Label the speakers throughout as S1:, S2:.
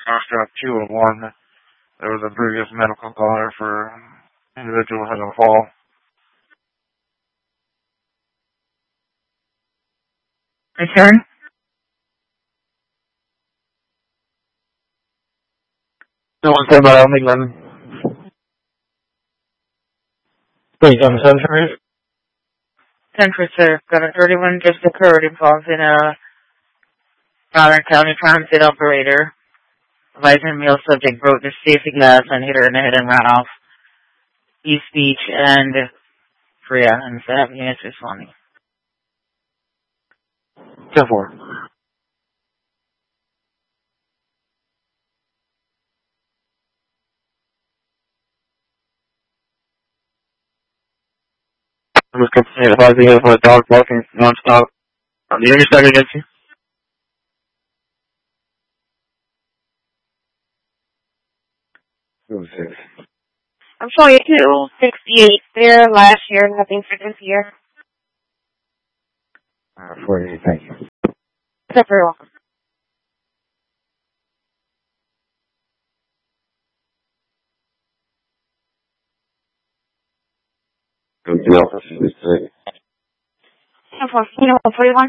S1: Foxtrot 201. There was a previous medical caller for individual had a fall.
S2: Return.
S1: No one said about England. Please, on the century.
S2: Century, sir. Got a 31 just occurred involving a Fowler County transit operator. Advising male subject broke the safety glass and hit her in the head and ran off. East Beach and Freya and 7 units responding.
S1: 10-4. I'm just continuing to advise you for a dog barking non-stop. The youngest dog against you?
S2: I'm showing you 268 there last year, nothing for this year.
S1: 48, thank you.
S2: You're very welcome.
S1: Go to the office this day.
S2: 41.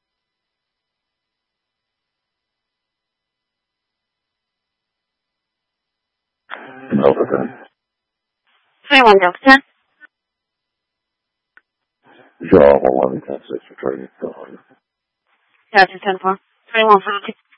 S1: Over
S2: 21, Delta 10.
S1: Draw 1, 10, 6, returning.
S2: Delta 10, 4. 21, 42.